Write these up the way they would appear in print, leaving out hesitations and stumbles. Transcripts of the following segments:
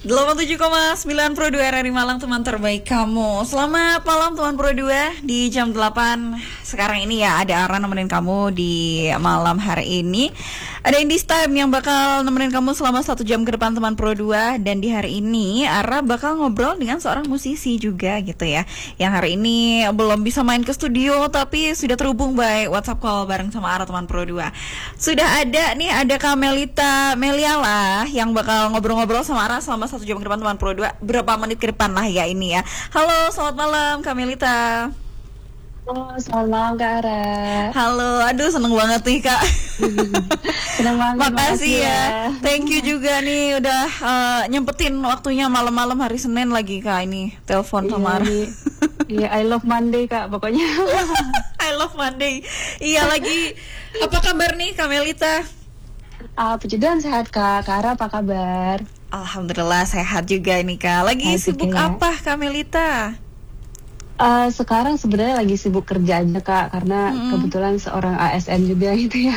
87,9 Pro 2 RRI Malang, teman terbaik kamu. Selamat malam teman Pro 2. Di jam 8 sekarang ini ya, ada Ara nemenin kamu di malam hari ini. Ada Indies Time yang bakal nemenin kamu selama 1 jam ke depan teman Pro 2. Dan di hari ini Ara bakal ngobrol dengan seorang musisi juga gitu ya, yang hari ini belum bisa main ke studio tapi sudah terhubung by WhatsApp call bareng sama Ara teman Pro 2. Sudah ada nih, ada Kamelita Meliala yang bakal ngobrol-ngobrol sama Ara selama 1 jam ke depan teman Pro 2, berapa menit ke depan lah ya ini ya. Halo, selamat malam Kamelita. Oh, selamat malam Kak Ara. Halo, aduh seneng banget nih Kak. Seneng banget. Makasih ya. Thank you juga nih udah nyempetin waktunya malam-malam hari Senin lagi Kak ini telepon sama Ara. Iya, I love Monday Kak pokoknya. I love Monday. Iya lagi. Apa kabar nih Kamelita? Puji Tuhan sehat Kak. Kak Ara apa kabar? Alhamdulillah sehat juga nih Kak. Lagi sibuk ya. apa Kamelita? Sekarang sebenarnya lagi sibuk kerja aja Kak, karena kebetulan seorang ASN juga gitu ya.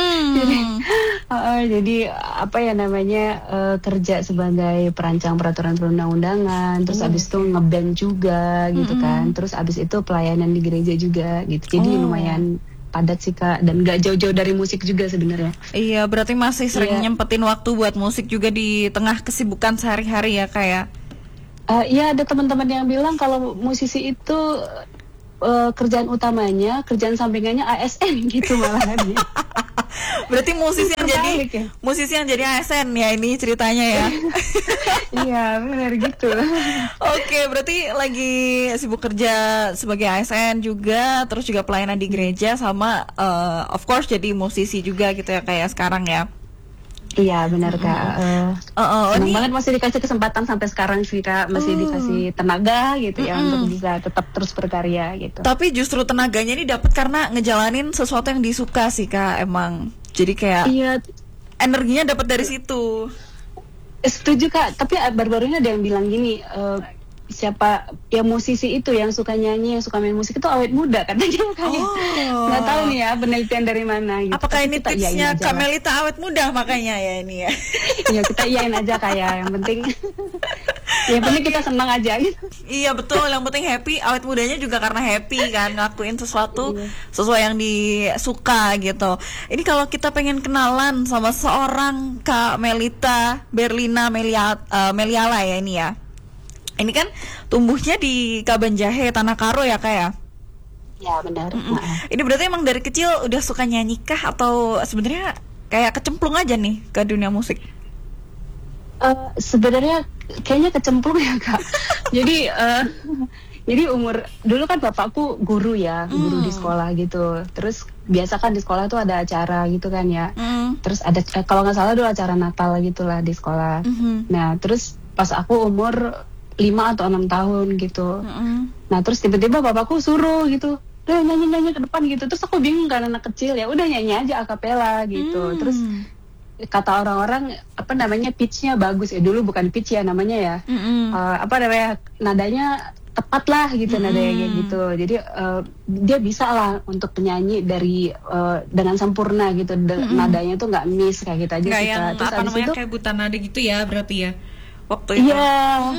Jadi apa ya namanya, kerja sebagai perancang peraturan perundang-undangan, terus abis itu ngeband juga gitu kan, terus abis itu pelayanan di gereja juga gitu. Jadi lumayan padat sih Kak, dan gak jauh-jauh dari musik juga sebenarnya. Iya, berarti masih sering nyempetin waktu buat musik juga di tengah kesibukan sehari-hari ya Kak ya? Iya, ada teman-teman yang bilang kalau musisi itu kerjaan utamanya, kerjaan sampingannya ASN gitu malahan. Berarti musisi yang jadi ASN ya ini ceritanya ya. Iya, benar gitu. Oke, berarti lagi sibuk kerja sebagai ASN juga, terus juga pelayanan di gereja sama of course jadi musisi juga gitu ya kayak sekarang ya. Iya benar Kak. Senang banget masih dikasih kesempatan sampai sekarang sih Kak, masih dikasih tenaga gitu ya untuk bisa tetap terus berkarya gitu. Tapi justru tenaganya ini dapat karena ngejalanin sesuatu yang disuka sih Kak emang. Jadi kayak energinya dapat dari situ. Setuju Kak, tapi baru-baru ini ada yang bilang gini, siapa ya musisi itu yang suka nyanyi, yang suka main musik itu awet muda katanya kayak. Nggak tahu nih ya penelitian dari mana gitu. Apakah ini tipsnya Kamelita awet muda makanya ya ini ya? Iya, kita iyain aja kayak yang penting kita senang aja gitu. Iya betul, yang penting happy. Awet mudanya juga karena happy kan, ngelakuin sesuatu sesuai yang disuka gitu. Ini kalau kita pengen kenalan sama seorang Kamelita Berlina Meliala ya ini ya. Ini kan tumbuhnya di Kabanjahe, Tanah Karo ya Kak ya? Ya benar. Ini berarti emang dari kecil udah suka nyanyi kah atau sebenarnya kayak kecemplung aja nih ke dunia musik? Sebenarnya kayaknya kecemplung ya Kak. Jadi umur dulu kan bapakku guru ya, guru di sekolah gitu. Terus biasa kan di sekolah tuh ada acara gitu kan ya. Terus ada kalau nggak salah dulu acara Natal gitulah di sekolah. Nah terus pas aku umur 5 atau 6 tahun gitu. Nah terus tiba-tiba bapakku suruh gitu, udah nyanyi-nyanyi ke depan gitu. Terus aku bingung kan, anak kecil ya, udah nyanyi aja akapela gitu. Terus kata orang-orang apa namanya, pitch-nya bagus ya, dulu bukan pitch ya namanya ya, apa namanya, nadanya tepat lah gitu, nadanya kayak gitu. Jadi dia bisa lah untuk penyanyi dari dengan sempurna gitu, nadanya tuh nggak miss kayak gitu aja. Nggak yang terus apa namanya itu, kayak buta nada gitu ya berarti ya waktu itu. Iya.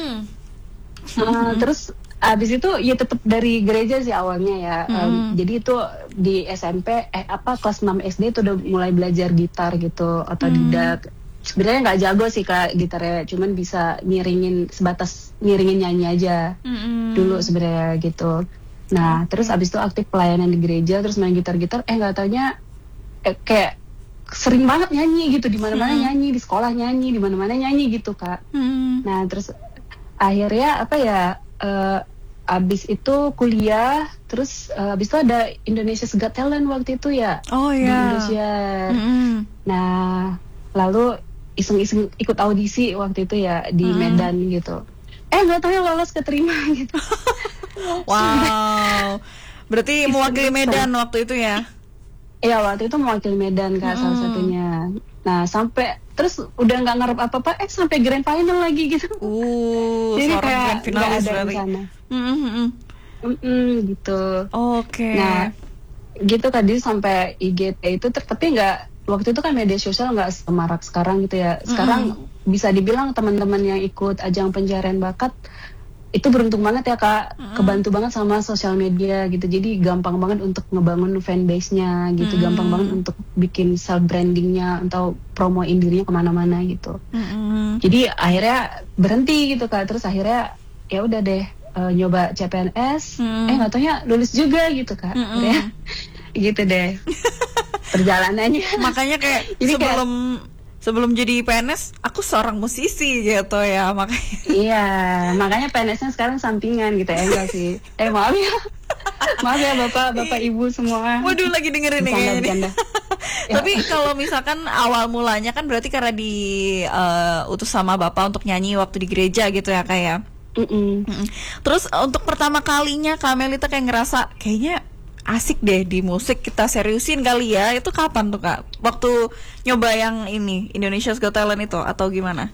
Terus abis itu ya tetap dari gereja sih awalnya ya. Jadi itu di SMP kelas 6 SD itu udah mulai belajar gitar gitu, otodidak. Sebenarnya nggak jago sih Kak gitarnya, cuman bisa sebatas ngiringin nyanyi aja dulu sebenarnya gitu. Nah terus abis itu aktif pelayanan di gereja, terus main gitar-gitar, nggak taunya kayak sering banget nyanyi gitu, di mana-mana nyanyi, di sekolah nyanyi, di mana-mana nyanyi gitu Kak. Nah terus akhirnya apa ya, abis itu kuliah, terus abis itu ada Indonesia's Got Talent waktu itu ya. Di Indonesia. Nah lalu iseng-iseng ikut audisi waktu itu ya di Medan gitu. Nggak tahu ya lolos, keterima gitu. Wow, berarti mewakili Medan waktu itu ya? Iya, waktu itu mewakili Medan Kak, salah satunya. Nah sampai terus udah nggak ngarep apa-apa, sampai grand final lagi gitu. Jadi kayak nggak ada di sana. Gitu. Oke. Nah gitu tadi sampai IGT itu, tapi nggak waktu itu kan media sosial nggak semarak sekarang gitu ya. Sekarang bisa dibilang teman-teman yang ikut ajang pencarian bakat itu beruntung banget ya Kak, kebantu banget sama sosial media gitu. Jadi gampang banget untuk ngebangun fanbase-nya gitu, gampang banget untuk bikin self brandingnya atau promoin dirinya kemana-mana gitu. Jadi akhirnya berhenti gitu Kak, terus akhirnya ya udah deh nyoba CPNS, nggak taunya lulus juga gitu Kak. Ya, gitu deh perjalanannya. Makanya kayak Jadi sebelum jadi PNS aku seorang musisi gitu ya, makanya. Iya, makanya PNS-nya sekarang sampingan gitu ya, enggak sih? Maaf ya. Maaf ya Bapak Ibu semua. Waduh, lagi dengerin nih kayaknya. Tapi kalau misalkan awal mulanya kan berarti karena utus sama Bapak untuk nyanyi waktu di gereja gitu ya kayak. Terus untuk pertama kalinya Kak Melita kayak ngerasa kayaknya asik deh di musik, kita seriusin kali ya, itu kapan tuh Kak? Waktu nyoba yang ini Indonesia's Got Talent itu atau gimana?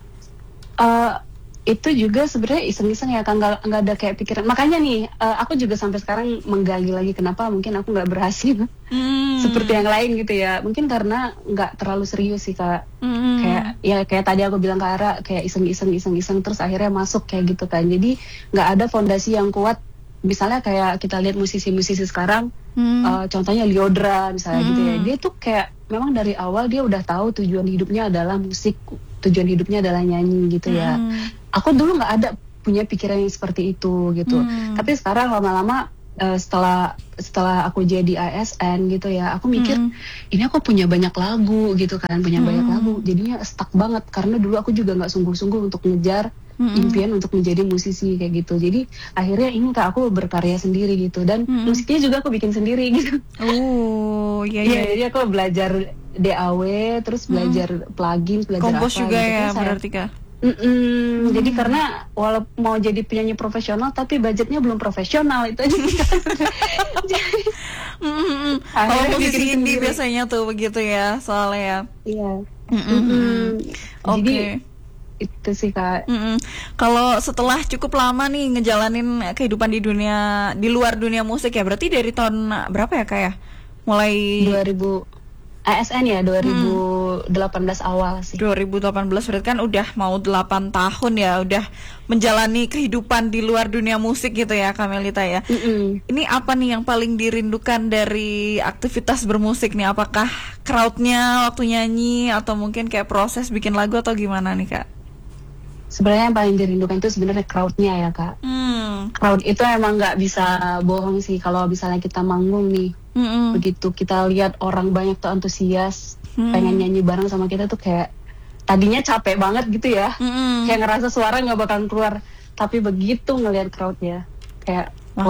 Itu juga sebenarnya iseng-iseng ya Kak, nggak ada kayak pikiran. Makanya nih aku juga sampai sekarang menggali lagi kenapa mungkin aku nggak berhasil seperti yang lain gitu ya. Mungkin karena nggak terlalu serius sih Kak. Kayak tadi aku bilang ke Ara, kayak iseng-iseng terus akhirnya masuk kayak gitu kan. Jadi nggak ada fondasi yang kuat. Misalnya kayak kita lihat musisi-musisi sekarang, contohnya Lyodra misalnya gitu ya, dia tuh kayak memang dari awal dia udah tahu tujuan hidupnya adalah musik, tujuan hidupnya adalah nyanyi gitu ya. Aku dulu nggak ada punya pikiran yang seperti itu gitu, tapi sekarang lama-lama setelah aku jadi ASN gitu ya, aku mikir ini aku punya banyak lagu gitu kan, punya banyak lagu, jadinya stuck banget karena dulu aku juga nggak sungguh-sungguh untuk ngejar impian untuk menjadi musisi kayak gitu. Jadi akhirnya ini Kak, aku berkarya sendiri gitu, dan musiknya juga aku bikin sendiri gitu. Iya. Jadi aku belajar DAW, terus belajar plugin, belajar kompos apa juga gitu. ya berarti Kak. Jadi karena walaupun mau jadi penyanyi profesional tapi budgetnya belum profesional itu aja. Kalau musisi indie biasanya tuh begitu ya soalnya. Iya. Oke. Itu sih Kak. Kalau setelah cukup lama nih ngejalanin kehidupan di luar dunia musik ya, berarti dari tahun berapa ya Kak ya? Mulai 2000 ASN ya 2018 awal sih. 2018 berarti kan udah mau 8 tahun ya, udah menjalani kehidupan di luar dunia musik gitu ya Kak Melita ya. Ini apa nih yang paling dirindukan dari aktivitas bermusik nih? Apakah crowd-nya waktu nyanyi atau mungkin kayak proses bikin lagu atau gimana nih Kak? Sebenarnya yang paling dirindukan itu sebenarnya crowd-nya ya Kak. Crowd itu emang nggak bisa bohong sih, kalau misalnya kita manggung nih, begitu kita lihat orang banyak tuh antusias, pengen nyanyi bareng sama kita tuh kayak tadinya capek banget gitu ya, kayak ngerasa suara nggak bakal keluar, tapi begitu ngelihat crowd-nya kayak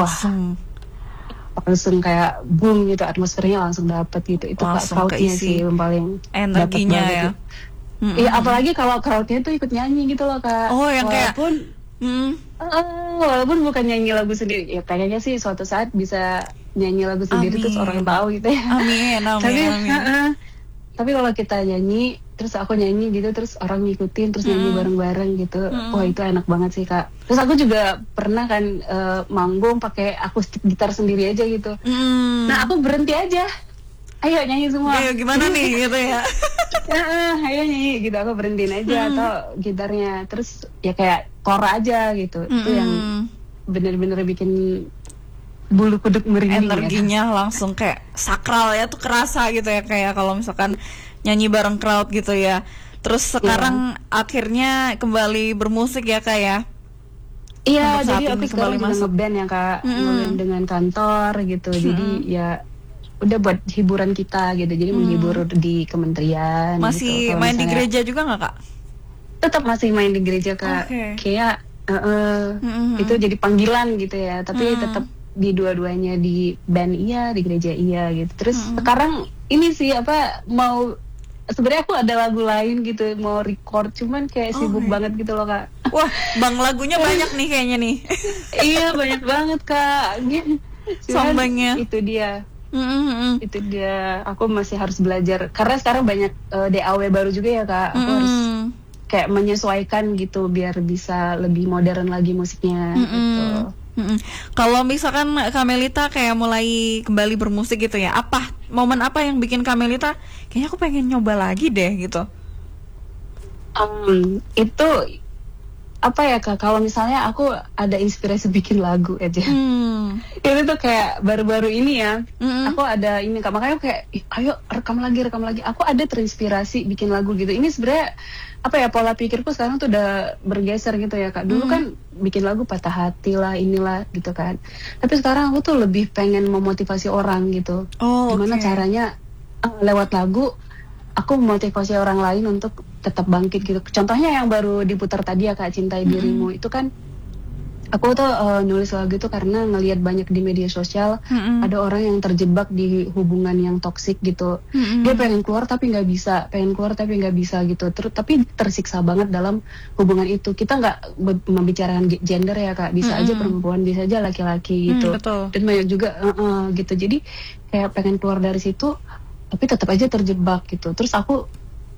langsung kayak boom gitu, atmosfernya langsung dapet gitu. Itu crowd-nya sih yang paling energinya ya. Iya, apalagi kalau crowd-nya tuh ikut nyanyi gitu loh Kak. Oh, yang walaupun walaupun bukan nyanyi lagu sendiri, ya pengennya sih suatu saat bisa nyanyi lagu sendiri terus orang tahu gitu ya. Amin. Tapi kalau kita nyanyi terus aku nyanyi gitu terus orang ngikutin terus nyanyi bareng-bareng gitu, wah itu enak banget sih Kak. Terus aku juga pernah kan manggung pakai akustik gitar sendiri aja gitu. Nah aku berhenti aja, ayo nyanyi semua. Ayo gimana nih gitu ya. Ayo nyanyi gitu, aku berhentiin aja atau gitarnya, terus ya kayak kora aja gitu. Itu yang bener-bener bikin bulu kuduk merinding. Energinya langsung kayak sakral ya, tuh kerasa gitu ya, kayak kalau misalkan nyanyi bareng crowd gitu ya. Terus sekarang akhirnya kembali bermusik ya Kak ya. Iya, jadi aku sekarang juga ngeband ya Kak, ngeband dengan kantor gitu. Jadi ya udah buat hiburan kita gitu, jadi menghibur di kementerian. Masih gitu. Main di gereja juga nggak Kak? Tetap masih main di gereja Kak. Kayak itu jadi panggilan gitu ya, tapi tetap di dua-duanya, di band iya, di gereja iya gitu. Terus sekarang ini sih mau sebenarnya aku ada lagu lain gitu mau record, cuman kayak sibuk banget gitu loh Kak. Wah, bang lagunya banyak nih kayaknya nih. Iya banyak banget Kak. Sombangnya. Itu dia. Itu dia. Aku masih harus belajar karena sekarang banyak DAW baru juga ya Kak. Aku harus kayak menyesuaikan gitu biar bisa lebih modern lagi musiknya gitu. Kalau misalkan Kamelita kayak mulai kembali bermusik gitu ya, momen apa yang bikin Kamelita kayaknya aku pengen nyoba lagi deh gitu? Itu apa ya Kak, kalau misalnya aku ada inspirasi bikin lagu aja. Itu tuh kayak baru-baru ini ya, aku ada ini Kak, makanya kayak ayo rekam lagi. Aku ada terinspirasi bikin lagu gitu. Ini sebenarnya apa ya, pola pikirku sekarang tuh udah bergeser gitu ya Kak. Dulu kan bikin lagu patah hati lah, inilah gitu kan. Tapi sekarang aku tuh lebih pengen memotivasi orang gitu. Gimana caranya lewat lagu aku memotivasi orang lain untuk tetap bangkit gitu. Contohnya yang baru diputar tadi ya Kak, Cintai Dirimu. Itu kan aku tuh nulis lagu itu karena ngelihat banyak di media sosial ada orang yang terjebak di hubungan yang toksik gitu. Dia pengen keluar tapi nggak bisa gitu. Tapi tersiksa banget dalam hubungan itu. Kita nggak membicarakan gender ya Kak, bisa aja perempuan, bisa aja laki-laki gitu. Dan banyak juga gitu. Jadi kayak pengen keluar dari situ tapi tetap aja terjebak gitu. Terus aku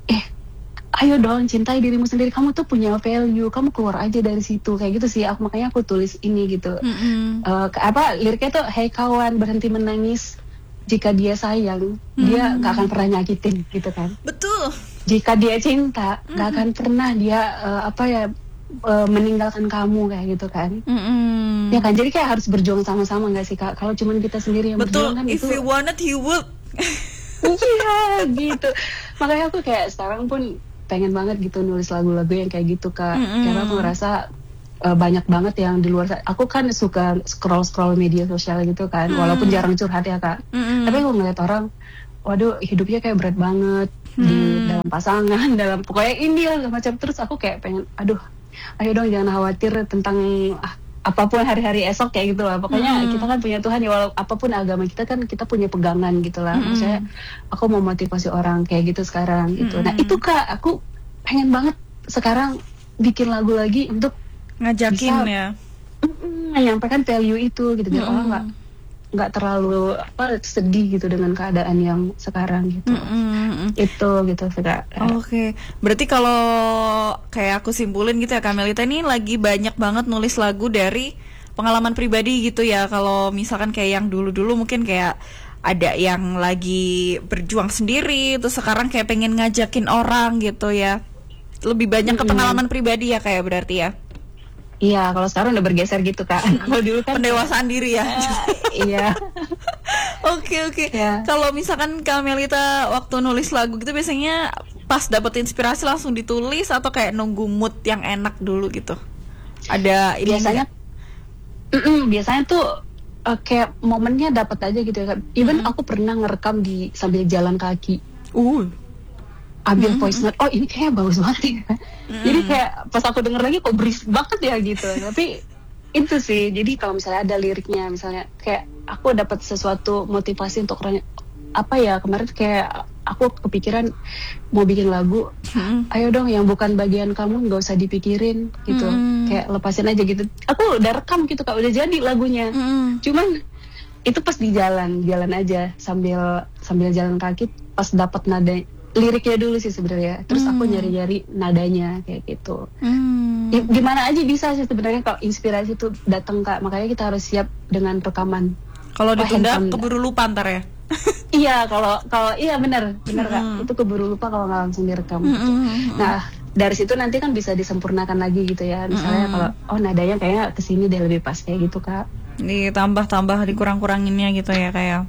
ayo dong, cintai dirimu sendiri, kamu tuh punya value, kamu keluar aja dari situ, kayak gitu sih. Makanya aku tulis ini gitu. Liriknya tuh, hey kawan, berhenti menangis, jika dia sayang dia nggak akan pernah nyakitin gitu kan. Betul. Jika dia cinta nggak akan pernah dia meninggalkan kamu, kayak gitu kan. Ya kan, jadi kayak harus berjuang sama-sama nggak sih Kak? Kalau cuma kita sendiri yang berjuang kan if itu, you want it you will. iya gitu. Makanya aku kayak sekarang pun pengen banget gitu nulis lagu-lagu yang kayak gitu Kak. Karena aku ngerasa banyak banget yang di luar sana. Aku kan suka scroll media sosial gitu kan, walaupun jarang curhat ya Kak. Tapi aku ngeliat orang, waduh hidupnya kayak berat banget di dalam pasangan, dalam pokoknya ini lah macam. Terus aku kayak pengen, ayo dong jangan khawatir tentang apapun hari-hari esok kayak gitu lah. Pokoknya kita kan punya Tuhan ya, walau apapun agama kita kan kita punya pegangan gitu lah. Maksudnya aku mau motivasi orang kayak gitu sekarang gitu. Nah itu Kak, aku pengen banget sekarang bikin lagu lagi untuk ngajakin bisa, ya, menyampaikan value itu gitu, biar orang nggak terlalu sedih gitu dengan keadaan yang sekarang gitu. Itu gitu Kak. Oke. Berarti kalau kayak aku simpulin gitu ya, Kamelita ini lagi banyak banget nulis lagu dari pengalaman pribadi gitu ya. Kalau misalkan kayak yang dulu-dulu mungkin kayak ada yang lagi berjuang sendiri, terus sekarang kayak pengen ngajakin orang gitu ya. Lebih banyak ke pengalaman pribadi ya kayak berarti ya. Iya, kalau sekarang udah bergeser gitu Kak. Kalau dulu kan pendewasaan diri ya. Iya. Oke. Yeah. Kalau misalkan Kamelita waktu nulis lagu gitu biasanya pas dapet inspirasi langsung ditulis atau kayak nunggu mood yang enak dulu gitu? Ada ini biasanya tuh kayak momennya dapat aja gitu ya Kak. Even aku pernah ngerekam sambil jalan kaki. Ambil voice note, ini kayaknya bagus banget ya. Jadi kayak pas aku denger lagi kok berisik banget ya gitu. Tapi itu sih, jadi kalau misalnya ada liriknya, misalnya kayak aku dapat sesuatu motivasi untuk orang, kemarin kayak aku kepikiran mau bikin lagu, ayo dong yang bukan bagian kamu nggak usah dipikirin gitu, kayak lepasin aja gitu. Aku udah rekam gitu Kak, udah jadi lagunya. Cuman itu pas di jalan aja sambil jalan kaki, pas dapat nada liriknya dulu sih sebenarnya. Terus aku nyari-nyari nadanya kayak gitu. Di mana aja bisa sih sebenarnya kalau inspirasi itu datang Kak. Makanya kita harus siap dengan rekaman. Kalau ditunda keburu lupa ntar ya. Iya, kalau iya benar Kak. Itu keburu lupa kalau nggak langsung direkam. Nah, dari situ nanti kan bisa disempurnakan lagi gitu ya. Misalnya kalau nadanya kayaknya kesini deh lebih pas kayak gitu Kak. Ditambah dikurang-kuranginnya gitu ya kayak.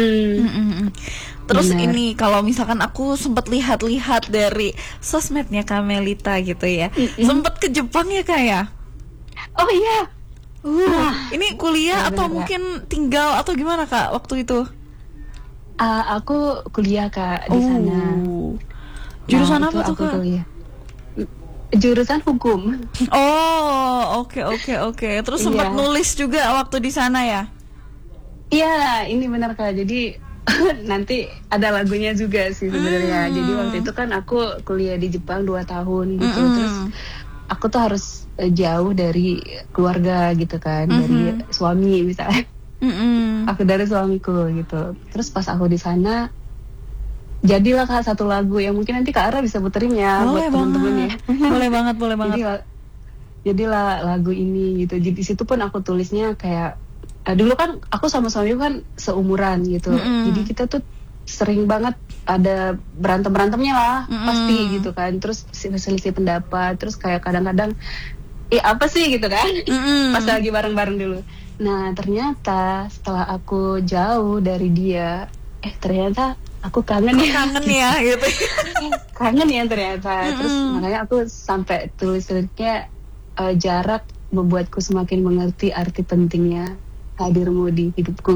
Terus ini kalau misalkan aku sempat lihat-lihat dari sosmednya Kamelita gitu ya, sempat ke Jepang ya Kak ya? Oh iya. Ini kuliah atau mungkin tinggal atau gimana Kak waktu itu? Aku kuliah Kak di sana. Jurusan apa tuh Kak? Kuliah. Jurusan hukum. Oke. Terus sempat nulis juga waktu di sana ya? Iya, ini benar Kak. Jadi nanti ada lagunya juga sih sebenarnya. Jadi waktu itu kan aku kuliah di Jepang 2 tahun gitu. Terus aku tuh harus jauh dari keluarga gitu kan, dari suami misalnya. Aku dari suamiku gitu. Terus pas aku di sana jadilah Kak satu lagu yang mungkin nanti Kak Ara bisa puterin ya buat temen-temen ya. Boleh banget. jadilah lagu ini gitu. Jadi di situ pun aku tulisnya kayak dulu kan aku sama suamiku kan seumuran gitu. Jadi kita tuh sering banget ada berantemnya lah pasti gitu kan. Terus selisih pendapat, terus kayak kadang-kadang apa sih gitu kan. Pas lagi bareng-bareng dulu. Nah ternyata setelah aku jauh dari dia, ternyata aku kangen ya gitu. Kangen ya ternyata. Terus makanya aku sampai tulis liriknya, jarak membuatku semakin mengerti arti pentingnya hadirmu di hidupku.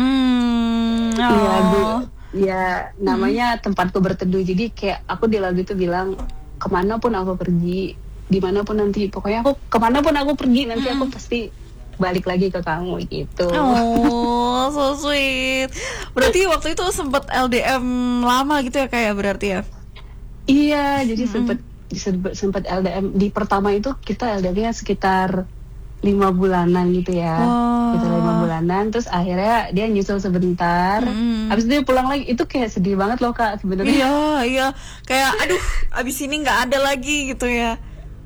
Lagu ya namanya Tempatku Berteduh. Jadi kayak aku di lagu itu bilang, kemanapun aku pergi, dimanapun nanti, pokoknya aku kemanapun aku pergi nanti aku pasti balik lagi ke kamu gitu. Oh, so sweet. Berarti waktu itu sempat LDM lama gitu ya kayak berarti ya? Iya, jadi sempat LDM. Di pertama itu kita LDM-nya sekitar 5 bulanan gitu ya. Kita 5 bulanan, terus akhirnya dia nyusul sebentar. Habis itu dia pulang lagi. Itu kayak sedih banget loh Kak sebenarnya. Iya. Kayak aduh, abis ini nggak ada lagi gitu ya.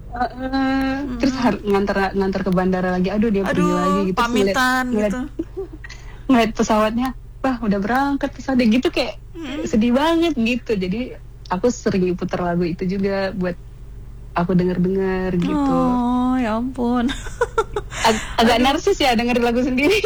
Terus nganter ke bandara lagi. Aduh dia pergi lagi gitu. Pamitan gitu. Ngeliat pesawatnya, wah udah berangkat pesawatnya gitu, kayak sedih banget gitu. Jadi aku sering putar lagu itu juga buat aku denger gitu. Oh ya ampun. Agak narsis ya dengerin lagu sendiri.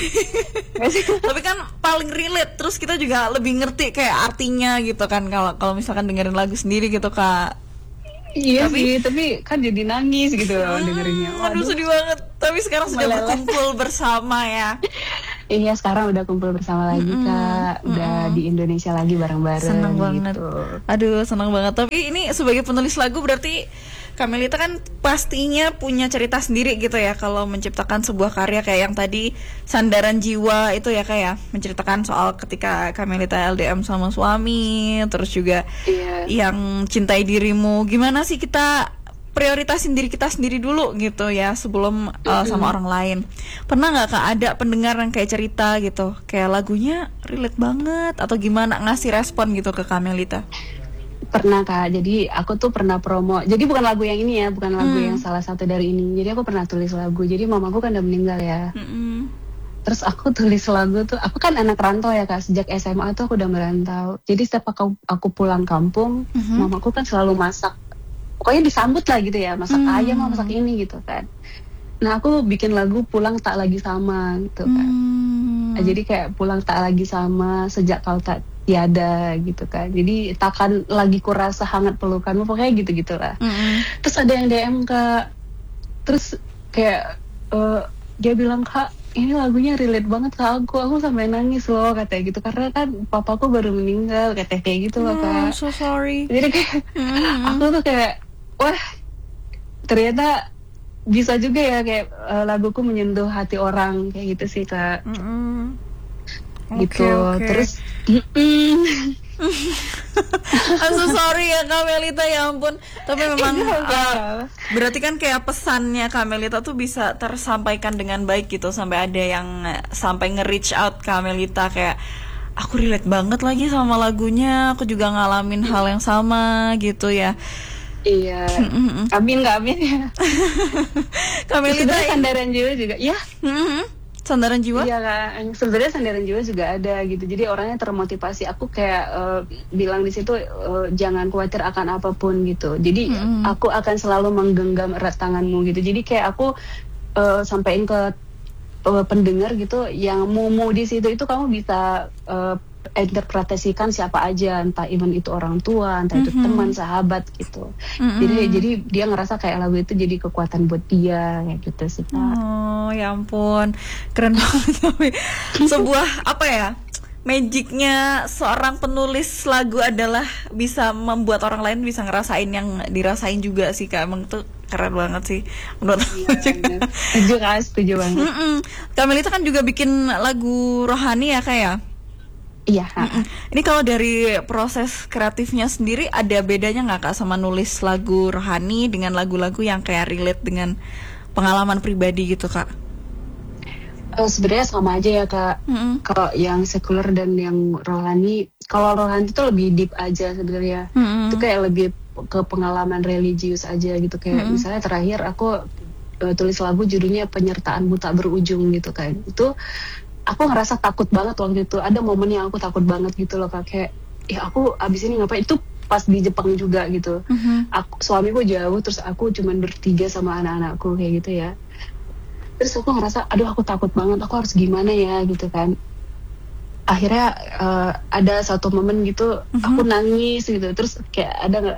Tapi kan paling relate, terus kita juga lebih ngerti kayak artinya gitu kan kalau misalkan dengerin lagu sendiri gitu Kak. Iya sih, tapi kan jadi nangis gitu dengerinnya. Aduh sedih banget. Tapi sekarang sudah berkumpul bersama ya. Iya sekarang udah kumpul bersama lagi Kak. Udah di Indonesia lagi bareng-bareng. Seneng gitu. banget. Aduh seneng banget. Tapi ini sebagai penulis lagu berarti Kamelita kan pastinya punya cerita sendiri gitu ya kalau menciptakan sebuah karya kayak yang tadi Sandaran Jiwa itu ya kayak menceritakan soal ketika Kamelita LDM sama suami, terus juga yang Cintai Dirimu. Gimana sih kita prioritasin diri kita sendiri dulu gitu ya sebelum sama orang lain. Pernah nggak Kak ada pendengar yang kayak cerita gitu kayak lagunya relate banget atau gimana ngasih respon gitu ke Kamelita? Pernah Kak, jadi aku tuh pernah promo. Jadi bukan lagu yang ini ya, bukan lagu yang salah satu dari ini. Jadi aku pernah tulis lagu. Jadi mamaku kan udah meninggal ya. Terus aku tulis lagu tuh, aku kan anak rantau ya Kak. Sejak SMA tuh aku udah merantau. Jadi setiap aku pulang kampung, mamaku kan selalu masak. Pokoknya disambut lah gitu ya, masak ayam, masak ini gitu kan. Nah aku bikin lagu Pulang Tak Lagi Sama gitu kan. Nah, jadi kayak pulang tak lagi sama, sejak kau tak tiada gitu kan. Jadi takkan lagi kurasa hangat pelukanmu, pokoknya gitu-gitulah. Terus ada yang DM Kak, terus kayak dia bilang, Kak ini lagunya relate banget ke aku sampai nangis loh katanya gitu, karena kan papaku baru meninggal katanya kayak gitu loh Kak. So sorry. Jadi kayak aku tuh kayak wah ternyata bisa juga ya kayak laguku menyentuh hati orang kayak gitu sih Kak. Gitu. Okay. Terus I'm so sorry ya Kamelita, ya ampun. Tapi memang berarti kan kayak pesannya Kamelita tuh bisa tersampaikan dengan baik gitu, sampai ada yang sampai nge-reach out Kamelita kayak aku relate banget lagi sama lagunya, aku juga ngalamin hal yang sama gitu ya. Iya. Amin ya. Kamelita Sandaran Jiwa juga ya. Sandaran Jiwa? Iya kan, sebenarnya Sandaran Jiwa juga ada gitu. Jadi orangnya termotivasi. Aku kayak bilang di situ jangan khawatir akan apapun gitu. Jadi aku akan selalu menggenggam erat tanganmu gitu. Jadi kayak aku sampaikan ke pendengar gitu, yang mau di situ itu kamu bisa interpretasikan siapa aja, entah even itu orang tua, entah itu teman, sahabat gitu. Jadi dia ngerasa kayak lagu itu jadi kekuatan buat dia kayak gitu sih Kak. Oh ya ampun, keren banget. Tapi sebuah apa ya, magicnya seorang penulis lagu adalah bisa membuat orang lain bisa ngerasain yang dirasain juga sih Kak. Emang itu keren banget sih menurut aku juga. Setuju banget. Kamelita kan juga bikin lagu rohani ya Kak ya? Iya. Ini kalau dari proses kreatifnya sendiri ada bedanya nggak Kak sama nulis lagu rohani dengan lagu-lagu yang kayak relate dengan pengalaman pribadi gitu Kak? Sebenarnya sama aja ya Kak. Kalau yang sekuler dan yang rohani, kalau rohani itu lebih deep aja sebenarnya. Itu kayak lebih ke pengalaman religius aja gitu. Kayak misalnya terakhir aku tulis lagu judulnya Penyertaanmu Tak Berujung gitu kan. Itu aku ngerasa takut banget waktu itu. Ada momen yang aku takut banget gitu loh Kak, kayak ya aku abis ini ngapain. Itu pas di Jepang juga gitu. Suamiku jauh, terus aku cuman bertiga sama anak-anakku kayak gitu ya. Terus aku ngerasa aduh aku takut banget, aku harus gimana ya gitu kan. Akhirnya ada satu momen gitu aku nangis gitu, terus kayak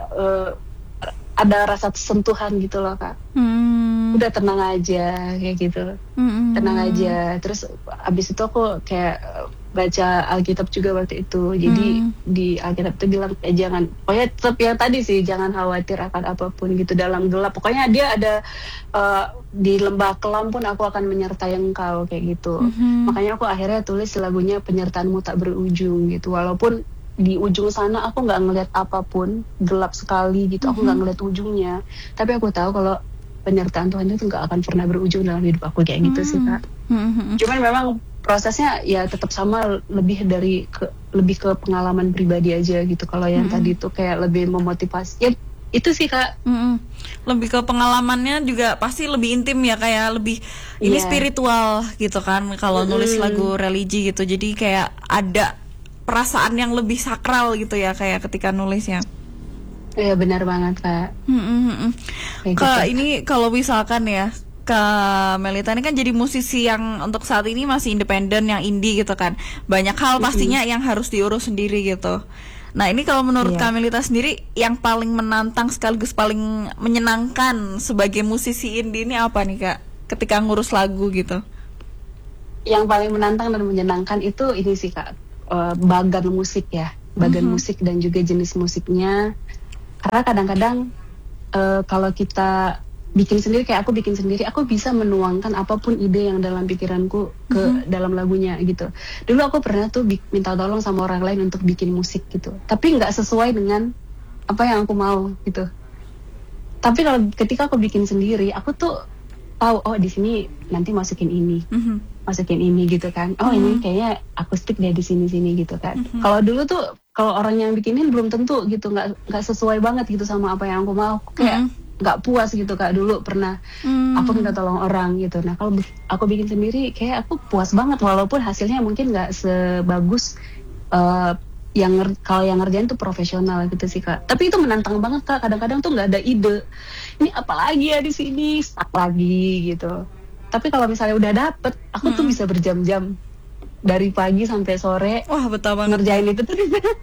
ada rasa sentuhan gitu loh Kak. Udah tenang aja kayak gitu, tenang aja. Terus abis itu aku kayak baca Alkitab juga waktu itu. Jadi di Alkitab itu bilang jangan, pokoknya tetap yang tadi sih, jangan khawatir akan apapun gitu dalam gelap. Pokoknya dia ada di lembah kelam pun aku akan menyertai engkau kayak gitu. Makanya aku akhirnya tulis lagunya Penyertaanmu Tak Berujung gitu. Walaupun di ujung sana aku nggak ngeliat apapun, gelap sekali gitu, aku nggak ngeliat ujungnya, tapi aku tahu kalau penyertaan Tuhan itu nggak akan pernah berujung dalam hidup aku kayak gitu sih Kak. Cuman memang prosesnya ya tetap sama, lebih ke pengalaman pribadi aja gitu. Kalau yang tadi itu kayak lebih memotivasi ya itu sih Kak. Lebih ke pengalamannya juga pasti lebih intim ya, kayak lebih ini spiritual gitu kan kalau nulis lagu religi gitu. Jadi kayak ada perasaan yang lebih sakral gitu ya kayak ketika nulisnya. Iya benar banget Kak. Kak, ini kalau misalkan ya Kak Melita ini kan jadi musisi yang untuk saat ini masih independen, yang indie gitu kan. Banyak hal pastinya yang harus diurus sendiri gitu. Nah ini kalau menurut Kak Melita sendiri yang paling menantang sekaligus paling menyenangkan sebagai musisi indie ini apa nih Kak ketika ngurus lagu gitu? Yang paling menantang dan menyenangkan itu ini sih Kak, bagan musik ya, bagan musik dan juga jenis musiknya. Karena kadang-kadang kalau kita bikin sendiri, kayak aku bikin sendiri, aku bisa menuangkan apapun ide yang dalam pikiranku ke dalam lagunya gitu. Dulu aku pernah tuh minta tolong sama orang lain untuk bikin musik gitu, tapi nggak sesuai dengan apa yang aku mau gitu. Tapi kalau ketika aku bikin sendiri, aku tuh tahu oh di sini nanti masukin ini, masukin ini gitu kan. Oh ini kayaknya akustik deh di sini gitu kan. Kalau dulu tuh kalau orang yang bikinin belum tentu gitu, nggak sesuai banget gitu sama apa yang aku mau. Kayak nggak puas gitu Kak. Dulu pernah aku minta tolong orang gitu. Nah kalau aku bikin sendiri kayak aku puas banget, walaupun hasilnya mungkin nggak sebagus kalau yang ngerjain tuh profesional gitu sih Kak. Tapi itu menantang banget Kak. Kadang-kadang tuh nggak ada ide. Ini apalagi ya di sini, stuck lagi gitu. Tapi kalau misalnya udah dapet, aku tuh bisa berjam-jam dari pagi sampai sore. Wah betah banget ngerjain itu tuh.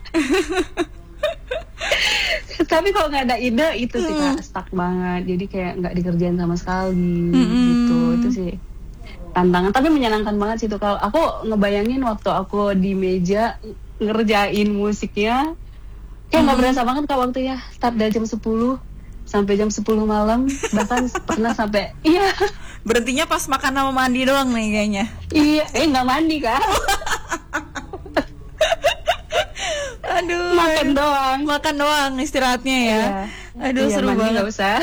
Tapi kalau nggak ada ide itu sih Kak, stuck banget. Jadi kayak nggak dikerjain sama sekali gitu. Itu sih tantangan, tapi menyenangkan banget sih tuh. Kalau aku ngebayangin waktu aku di meja ngerjain musiknya, kayak nggak berasa banget Kak waktu ya. Start dari jam 10 sampai jam 10 malam, bahkan pernah sampai berhentinya pas makan sama mandi doang nih kayaknya. Iya, nggak mandi Kak. Aduh, makan doang istirahatnya ya. Aduh seru mandi banget. Nggak usah.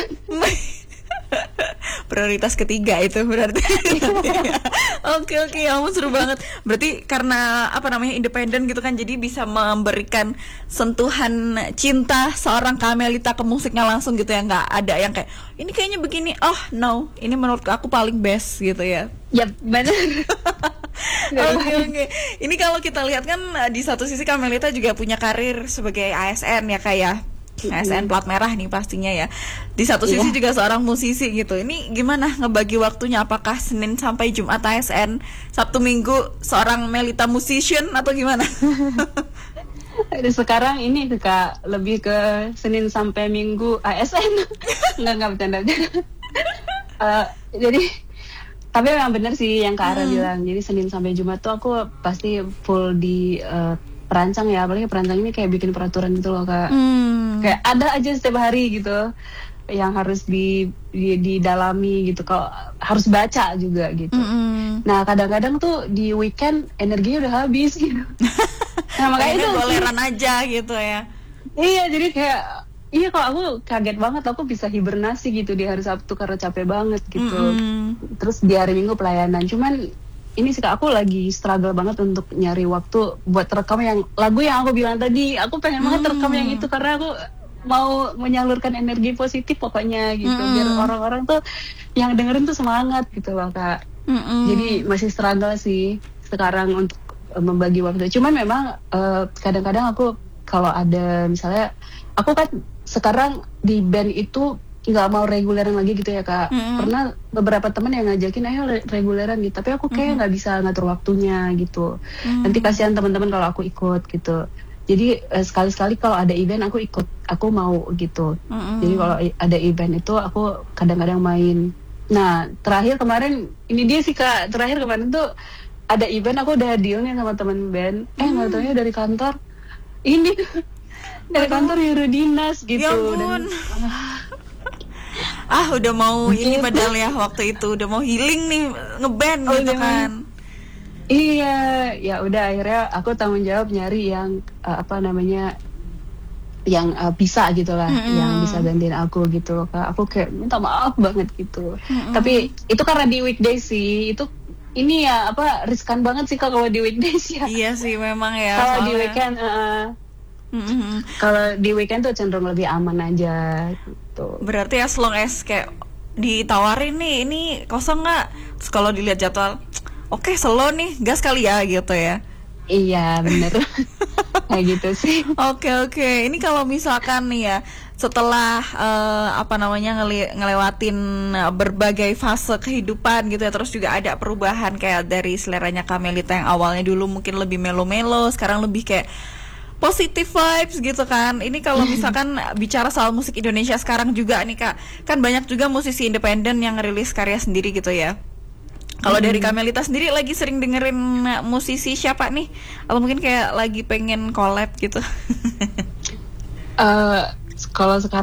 Prioritas ketiga itu berarti. Oke, kamu seru banget. Berarti karena independen gitu kan, jadi bisa memberikan sentuhan cinta seorang Kak Melita ke musiknya langsung gitu ya, nggak ada yang kayak ini kayaknya begini, oh no, ini menurut aku paling best gitu ya. Ya benar. Oke. Ini kalau kita lihat kan di satu sisi Kak Melita juga punya karir sebagai ASN ya kayak ASN plat merah nih pastinya ya. Di satu sisi juga seorang musisi gitu. Ini gimana ngebagi waktunya? Apakah Senin sampai Jumat ASN, Sabtu Minggu seorang Melita musician atau gimana? Sekarang ini Kak lebih ke Senin sampai Minggu ASN. Enggak bercanda. Jadi tapi memang benar sih yang Kak Ara bilang. Jadi Senin sampai Jumat tuh aku pasti full di perancang ya, apalagi perancang ini kayak bikin peraturan gitu loh Kak. Kayak ada aja setiap hari gitu yang harus didalami gitu, kalau harus baca juga gitu. Nah kadang-kadang tuh di weekend energinya udah habis gitu. Nah makanya itu goleran aja gitu ya. Iya, jadi kayak kalau aku kaget banget, aku bisa hibernasi gitu di hari Sabtu karena capek banget gitu. Terus di hari Minggu pelayanan. Cuman ini sih Kak, aku lagi struggle banget untuk nyari waktu buat rekam yang lagu yang aku bilang tadi. Aku pengen banget rekam yang itu karena aku mau menyalurkan energi positif pokoknya gitu, biar orang-orang tuh yang dengerin tuh semangat gitu loh Kak. Jadi masih struggle sih sekarang untuk membagi waktu. Cuman memang kadang-kadang aku kalau ada misalnya, aku kan sekarang di band itu nggak mau reguleran lagi gitu ya Kak. Pernah beberapa teman yang ngajakin ayo reguleran gitu, tapi aku kayak nggak bisa ngatur waktunya gitu. Nanti kasihan teman-teman kalau aku ikut gitu. Jadi sekali-sekali kalau ada event aku ikut, aku mau gitu. Jadi kalau ada event itu aku kadang-kadang main. Nah terakhir kemarin, ini dia sih Kak, terakhir kemarin tuh ada event, aku udah deal nih sama teman band. Nggak taunya dari kantor ini dari kantor Eurodinas gitu. Ya ampun. Udah mau ini padahal ya waktu itu udah mau healing nih ngeband gitu kan. Iya, ya udah akhirnya aku tanggung jawab nyari yang yang bisa gitu lah, yang bisa gantiin aku gitu loh Kak. Aku kayak minta maaf banget gitu. Tapi itu karena di weekdays sih, itu ini ya riskan banget sih Kak kalau di weekdays ya. Iya sih memang ya. Kalau di weekend kalau di weekend tuh cenderung lebih aman aja gitu. Berarti as long as kayak ditawarin nih, ini kosong nggak? Terus kalau dilihat jadwal, oke, slow nih, gas kali ya gitu ya. Iya bener. Kayak gitu sih. Oke. Ini kalau misalkan nih ya, setelah ngelewatin berbagai fase kehidupan gitu ya, terus juga ada perubahan kayak dari seleranya Kamelita yang awalnya dulu mungkin lebih melo-melo, sekarang lebih kayak positive vibes gitu kan. Ini kalau misalkan bicara soal musik Indonesia sekarang juga nih Kak, kan banyak juga musisi independen yang rilis karya sendiri gitu ya. Kalau dari Kamelita sendiri lagi sering dengerin musisi siapa nih? Atau mungkin kayak lagi pengen collab gitu? Kalau sekarang